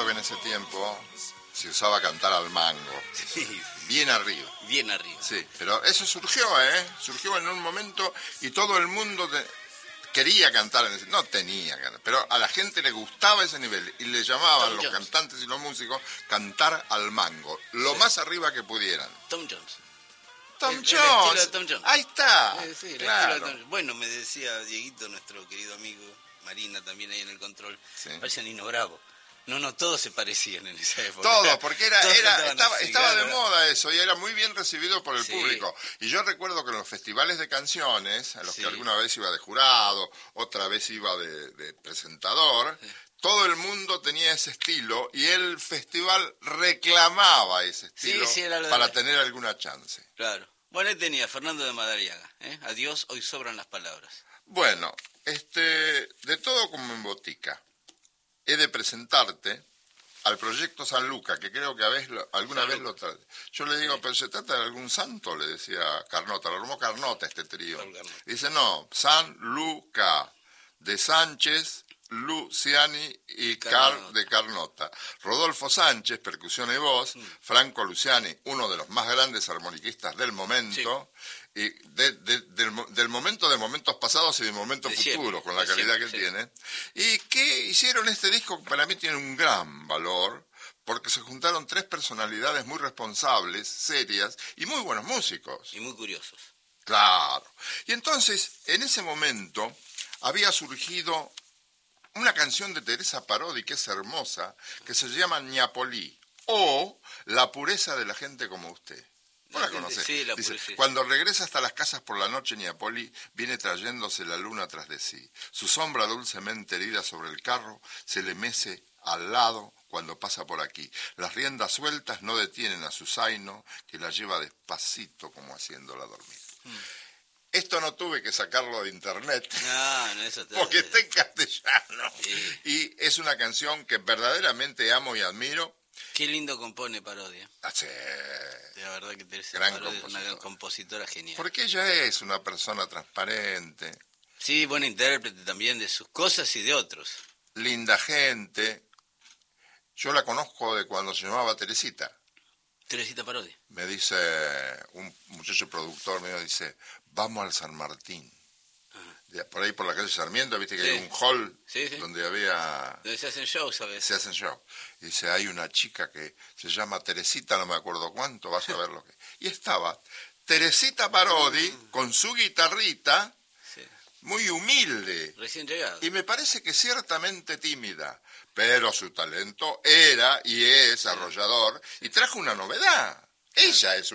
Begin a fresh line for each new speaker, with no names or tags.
que en ese tiempo se usaba cantar al mango.
Sí,
Bien arriba.
bien arriba.
Sí, pero eso surgió, surgió en un momento y todo el mundo quería cantar, no tenía ganas, pero a la gente le gustaba ese nivel y le llamaban
Tom
los
Jones.
cantantes y los músicos cantar al mango, lo más arriba que pudieran.
Tom Jones.
Tom
El
Jones,
estilo de Tom Jones.
ahí está,
Sí, el
claro.
estilo de Tom Jones. Bueno, me decía Dieguito, nuestro querido amigo, Marina también ahí en el control,
Sí.
parece Nino Bravo. No, todos se parecían en esa época.
Todo, porque
Todos
estaba
así,
de
claro.
moda eso y era muy bien recibido por el
Sí.
público. Y yo recuerdo que en los festivales de canciones, a los
Sí.
que alguna vez iba de jurado, otra vez iba de presentador, todo el mundo tenía ese estilo y el festival reclamaba ese estilo
Sí, era lo de
para
la-
tener alguna chance.
Claro. Bueno, ahí tenía Fernando de Madariaga. Adiós, hoy sobran las palabras.
Bueno, de todo como en botica, he de presentarte al proyecto San Luca, que creo que alguna
San
vez
Luca.
lo trae. Yo le digo, pero se trata de algún santo, le decía Carnota, lo armó Carnota este trío.
Carnota.
Dice, no, San Luca, de Sánchez, Luciani y
Carnota.
de Carnota. Rodolfo Sánchez, percusión y voz, Franco Luciani, uno de los más grandes armoniquistas del momento, y del momento, de momentos pasados y de momentos
De
futuros,
siempre,
con la
de
calidad
siempre,
que él tiene, y que hicieron este disco que para mí tiene un gran valor, porque se juntaron tres personalidades muy responsables, serias y muy buenos músicos.
Y muy curiosos.
Claro. Y entonces, en ese momento, había surgido una canción de Teresa Parodi que es hermosa, que se llama Ñapolí, o La pureza de la gente como usted. ¿Vos la conocés?
Sí, la
Dice,
pureza.
cuando regresa hasta las casas por la noche, Ñapolí viene trayéndose la luna tras de sí. Su sombra dulcemente herida sobre el carro se le mece al lado cuando pasa por aquí. Las riendas sueltas no detienen a su zaino, que la lleva despacito como haciéndola dormir. Esto no tuve que sacarlo de internet,
No, eso está.
porque está en castellano.
Sí.
Y es una canción que verdaderamente amo y admiro.
Qué lindo compone Parodia.
Hace-
La verdad que Teresa
Gran
Parodia es una
compositora.
compositora genial.
Porque ella es una persona transparente,
Sí, buena intérprete también de sus cosas y de otros.
linda gente. Yo la conozco de cuando se llamaba Teresita.
Teresita Parodia.
Me dice un muchacho productor, me dice, vamos al San Martín. Por ahí por la calle Sarmiento, viste que
Sí.
hay un hall
Sí.
donde había...
Donde se hacen shows, ¿sabes?
se hacen show. Y dice, hay una chica que se llama Teresita, no me acuerdo cuánto, vas a ver lo que... Y estaba Teresita Parodi con su guitarrita,
Sí.
muy humilde,
Recién llegado.
y me parece que ciertamente tímida, pero su talento era y es arrollador, y trajo una novedad. Ella es